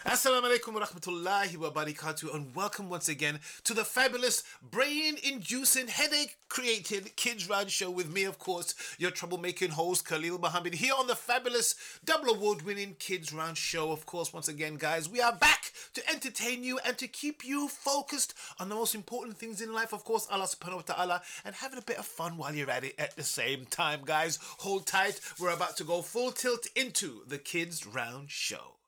Assalamu alaikum wa rahmatullahi wa barakatuh, and welcome once again to the fabulous, brain-inducing, headache-creating Kids Round Show with me, of course, your troublemaking host, Khalil Mohammed, here on the fabulous, double award-winning Kids Round Show. Of course, once again, guys, we are back to entertain you and to keep you focused on the most important things in life, of course, Allah subhanahu wa ta'ala, and having a bit of fun while you're at it at the same time, guys. Hold tight, we're about to go full tilt into the Kids Round Show.